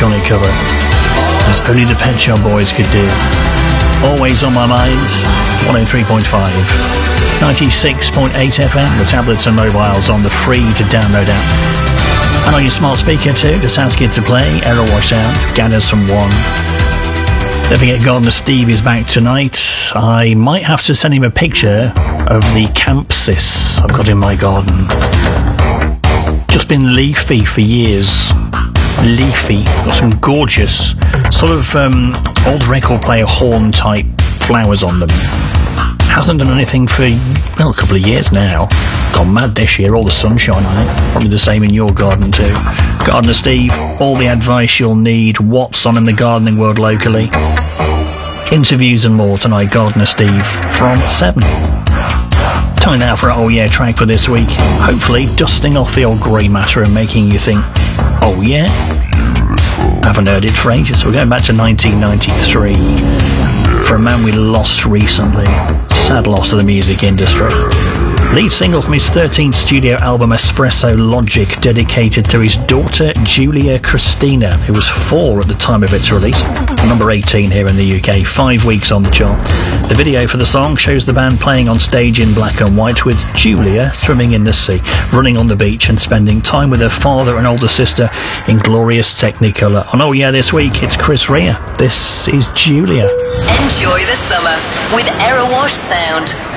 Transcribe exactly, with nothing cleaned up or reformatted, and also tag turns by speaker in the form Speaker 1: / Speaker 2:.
Speaker 1: electronic cover, as only the Pet Shop Boys could do. Always on my mind, one oh three point five. ninety-six point eight F M, with tablets and mobiles on the free-to-download app. And on your smart speaker too, just ask it to play Error Wash Sound, gathers from one. Don't forget, Gardener Steve is back tonight. I might have to send him a picture of the Campsis I've got in my garden. Just been leafy for years. Leafy. Got some gorgeous, sort of um, old record player horn type flowers on them. Hasn't done anything for, well, a couple of years now. Gone mad this year, all the sunshine on it. Probably the same in your garden too. Gardener Steve, all the advice you'll need, what's on in the gardening world locally. Interviews and more tonight, Gardener Steve, from seven. Time now for our Oh Yeah track for this week. Hopefully dusting off the old grey matter and making you think, oh yeah? Haven't heard it for ages. We're going back to nineteen ninety-three. For a man we lost recently. Sad loss to the music industry. Lead single from his thirteenth studio album Espresso Logic, dedicated to his daughter Julia Christina, who was four at the time of its release. Number eighteen here in the U K, five weeks on the chart. The video for the song shows the band playing on stage in black and white, with Julia swimming in the sea, running on the beach and spending time with her father and older sister in glorious Technicolor. On Oh Yeah this week, it's Chris Rea. This is Julia.
Speaker 2: Enjoy the summer with Error Wash Sound.